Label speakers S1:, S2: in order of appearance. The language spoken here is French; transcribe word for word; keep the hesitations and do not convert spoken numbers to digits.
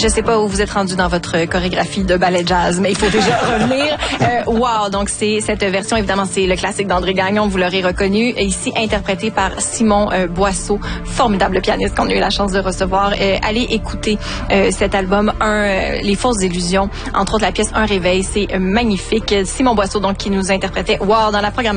S1: Je sais pas où vous êtes rendu dans votre chorégraphie de ballet jazz, mais il faut déjà revenir. Euh, wow! Donc, c'est cette version, évidemment, c'est le classique d'André Gagnon, vous l'aurez reconnu, ici interprété par Simon euh, Boisseau, formidable pianiste qu'on a eu la chance de recevoir. Euh, allez écouter euh, cet album, un, euh, Les fausses illusions, entre autres la pièce Un réveil, c'est euh, magnifique. Simon Boisseau, donc, qui nous interprétait wow dans la programmation